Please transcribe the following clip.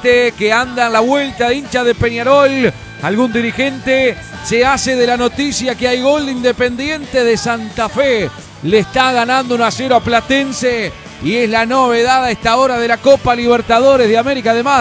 gente que anda en la vuelta de hincha de Peñarol. Algún dirigente se hace de la noticia que hay gol de Independiente de Santa Fe. Le está ganando 1-0 a Platense y es la novedad a esta hora de la Copa Libertadores de América. Además,